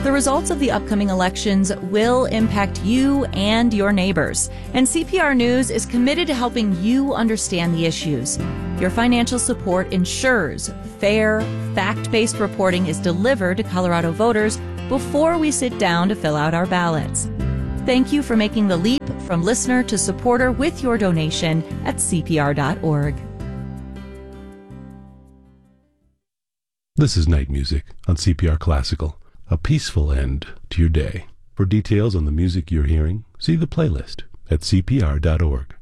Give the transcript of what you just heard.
The results of the upcoming elections will impact you and your neighbors, and CPR News is committed to helping you understand the issues. Your financial support ensures fair, fact-based reporting is delivered to Colorado voters before we sit down to fill out our ballots. Thank you for making the leap from listener to supporter with your donation at CPR.org. This is Night Music on CPR Classical, a peaceful end to your day. For details on the music you're hearing, see the playlist at CPR.org.